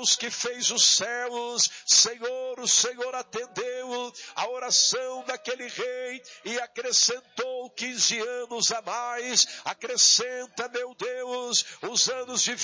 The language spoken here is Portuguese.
Deus que fez os céus, Senhor, o Senhor atendeu a oração daquele rei e acrescentou 15 anos a mais. Acrescenta, meu Deus, os anos de